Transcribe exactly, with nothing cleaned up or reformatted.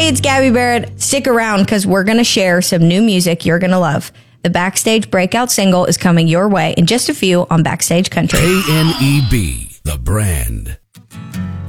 it's Gabby Barrett. Stick around because we're going to share some new music you're going to love. The Backstage breakout single is coming your way in just a few on Backstage Country. K N E B, the brand.